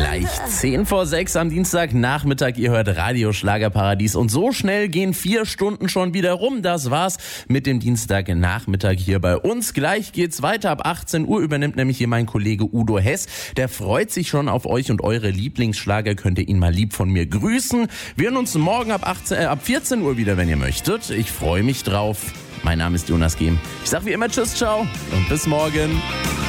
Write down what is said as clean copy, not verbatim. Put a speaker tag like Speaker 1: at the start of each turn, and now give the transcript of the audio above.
Speaker 1: Gleich 10:06 am Dienstagnachmittag. Ihr hört Radio Schlagerparadies. Und so schnell gehen 4 Stunden schon wieder rum. Das war's mit dem Dienstagnachmittag hier bei uns. Gleich geht's weiter. Ab 18 Uhr übernimmt nämlich hier mein Kollege Udo Hess. Der freut sich schon auf euch und eure Lieblingsschlager. Könnt ihr ihn mal lieb von mir grüßen. Wir hören uns morgen ab 14 Uhr wieder, wenn ihr möchtet. Ich freue mich drauf. Mein Name ist Jonas Gehm. Ich sag wie immer Tschüss, ciao und bis morgen.